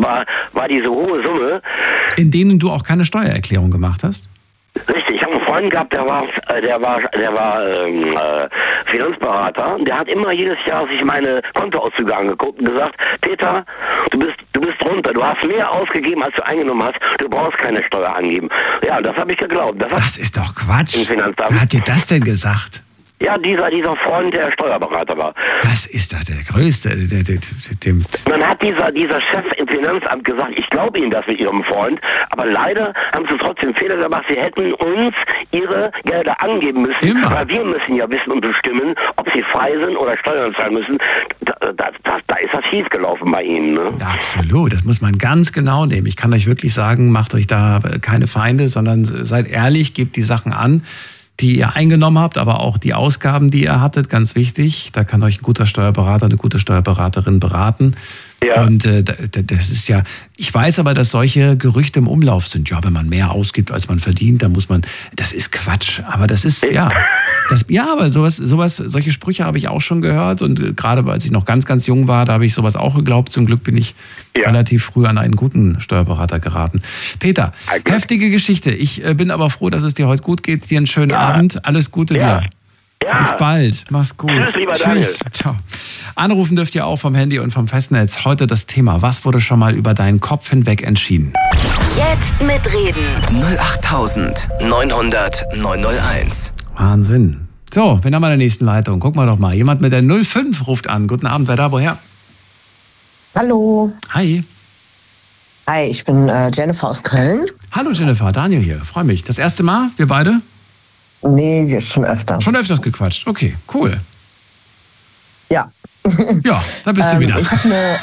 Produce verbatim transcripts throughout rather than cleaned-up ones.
war, war diese hohe Summe. In denen du auch keine Steuererklärung gemacht hast? Richtig, ich habe einen Freund gehabt, der war, der war, der war ähm, äh, Finanzberater. Der hat immer jedes Jahr sich meine Kontoauszüge angeguckt und gesagt: Peter, du bist, du bist drunter, du hast mehr ausgegeben, als du eingenommen hast. Du brauchst keine Steuer angeben. Ja, das habe ich geglaubt. Das, das ist doch Quatsch. Im Finanzamt. Wer hat dir das denn gesagt? Ja, dieser, dieser Freund, der Steuerberater war. Das ist doch der Größte. Der, der, der, der, Dann hat dieser, dieser Chef im Finanzamt gesagt, ich glaube Ihnen das mit Ihrem Freund, aber leider haben Sie trotzdem Fehler gemacht. Sie hätten uns Ihre Gelder angeben müssen, Immer. weil wir müssen ja wissen und bestimmen, ob Sie frei sind oder Steuern zahlen müssen. Da, da, da, da ist das schief gelaufen bei Ihnen. Ne? Ja, absolut, das muss man ganz genau nehmen. Ich kann euch wirklich sagen, macht euch da keine Feinde, sondern seid ehrlich, gebt die Sachen an, die ihr eingenommen habt, aber auch die Ausgaben, die ihr hattet, ganz wichtig. Da kann euch ein guter Steuerberater, eine gute Steuerberaterin beraten. Ja. Und äh, das ist ja, ich weiß aber, dass solche Gerüchte im Umlauf sind. Ja, wenn man mehr ausgibt, als man verdient, dann muss man, das ist Quatsch. Aber das ist, ja, das, ja, aber sowas, sowas, solche Sprüche habe ich auch schon gehört. Und äh, gerade als ich noch ganz, ganz jung war, da habe ich sowas auch geglaubt. Zum Glück bin ich ja. relativ früh an einen guten Steuerberater geraten. Peter, okay. heftige Geschichte. Ich äh, bin aber froh, dass es dir heute gut geht. Dir einen schönen ja. Abend. Alles Gute ja. dir. Ja. Bis bald. Mach's gut. Tschüss, lieber Tschüss. Daniel. Ciao. Anrufen dürft ihr auch vom Handy und vom Festnetz. Heute das Thema: Was wurde schon mal über deinen Kopf hinweg entschieden? Jetzt mitreden. null acht neunhundert neunhunderteins. Wahnsinn. So, wen haben wir in der nächsten Leitung? Guck mal doch mal. Jemand mit der null fünf ruft an. Guten Abend. Wer da? Woher? Hallo. Hi. Hi, ich bin äh, Jennifer aus Köln. Hallo Jennifer, Daniel hier. Freue mich. Das erste Mal, wir beide? Nee, wir schon öfter. Schon öfters gequatscht. Okay, cool. Ja. Ja, da bist du ähm, wieder. Ich habe eine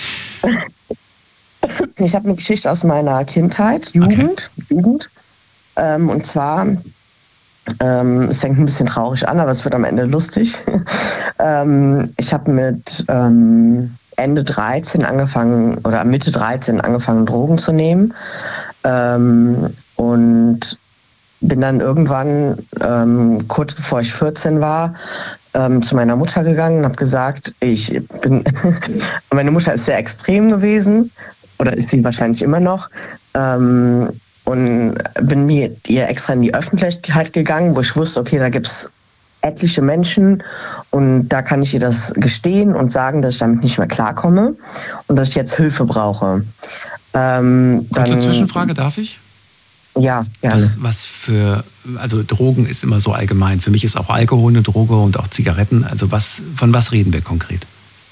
ich hab eine Geschichte aus meiner Kindheit, Jugend. Okay. Jugend. Ähm, und zwar, ähm, es fängt ein bisschen traurig an, aber es wird am Ende lustig. ähm, ich habe mit ähm, Ende dreizehn angefangen, oder Mitte dreizehn angefangen, Drogen zu nehmen. Ähm, und bin dann irgendwann, ähm, kurz bevor ich vierzehn war, ähm, zu meiner Mutter gegangen und habe gesagt, ich bin, meine Mutter ist sehr extrem gewesen, oder ist sie wahrscheinlich immer noch, ähm, und bin mit ihr extra in die Öffentlichkeit gegangen, wo ich wusste, okay, da gibt's etliche Menschen und da kann ich ihr das gestehen und sagen, dass ich damit nicht mehr klarkomme und dass ich jetzt Hilfe brauche. Ähm, Kurze Zwischenfrage, darf ich? Ja, gerne. Was, was für, also Drogen ist immer so allgemein. Für mich ist auch Alkohol eine Droge und auch Zigaretten. Also was, von was reden wir konkret?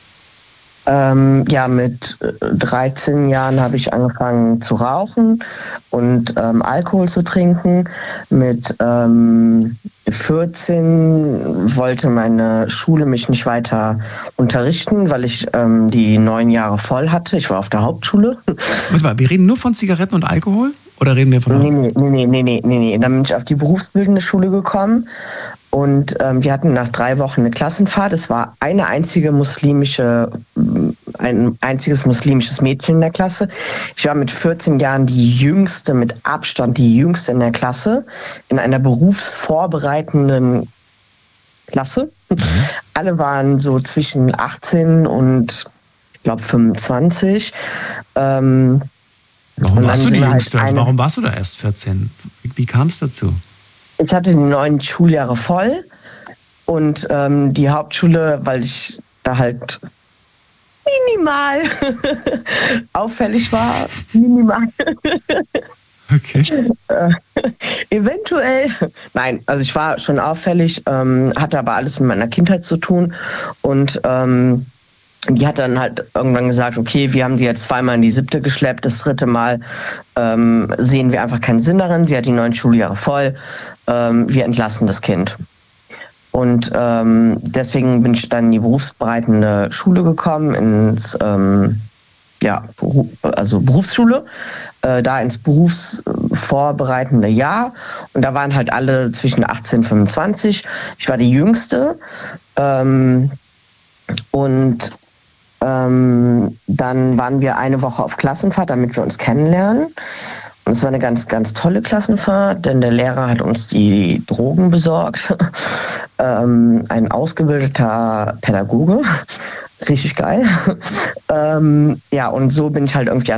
Ähm, ja, mit dreizehn Jahren habe ich angefangen zu rauchen und ähm, Alkohol zu trinken. Mit ähm, vierzehn wollte meine Schule mich nicht weiter unterrichten, weil ich ähm, die neun Jahre voll hatte. Ich war auf der Hauptschule. Warte mal, wir reden nur von Zigaretten und Alkohol? Oder reden wir von... Nee, nee, nee, nee, nee, nee, nee. Dann bin ich auf die berufsbildende Schule gekommen und ähm, wir hatten nach drei Wochen eine Klassenfahrt. Es war eine einzige muslimische, ein einziges muslimisches Mädchen in der Klasse. Ich war mit vierzehn Jahren die jüngste, mit Abstand die jüngste in der Klasse, in einer berufsvorbereitenden Klasse. Mhm. Alle waren so zwischen achtzehn und, ich glaube, fünfundzwanzig. Ähm, Warum warst du die Jüngste? Halt also warum warst du da erst vierzehn? Wie, wie kam es dazu? Ich hatte die neun Schuljahre voll und ähm, die Hauptschule, weil ich da halt minimal auffällig war, minimal. Okay. äh, eventuell. Nein, also ich war schon auffällig, ähm, hatte aber alles mit meiner Kindheit zu tun und ähm, die hat dann halt irgendwann gesagt, okay, wir haben sie jetzt zweimal in die siebte geschleppt, das dritte Mal ähm, sehen wir einfach keinen Sinn darin, sie hat die neun Schuljahre voll, ähm, wir entlassen das Kind. Und ähm, deswegen bin ich dann in die berufsbereitende Schule gekommen, ins ähm, ja, also Berufsschule, äh, da ins berufsvorbereitende Jahr. Und da waren halt alle zwischen achtzehn und fünfundzwanzig. Ich war die Jüngste. Ähm, und ähm, dann waren wir eine Woche auf Klassenfahrt, damit wir uns kennenlernen. Und es war eine ganz, ganz tolle Klassenfahrt, denn der Lehrer hat uns die Drogen besorgt. ähm, ein ausgebildeter Pädagoge. Richtig geil. ähm, ja, und so bin ich halt irgendwie